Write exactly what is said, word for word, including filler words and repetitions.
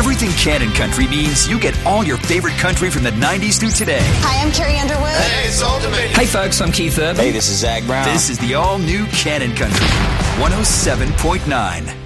Everything Cannon Country means you get all your favorite country from the nineties through today. Hi, I'm Carrie Underwood. Hey, it's Ultimate. Hey, folks, I'm Keith Urban. Hey, this is Zach Brown. This is the all-new Cannon Country, one oh seven point nine.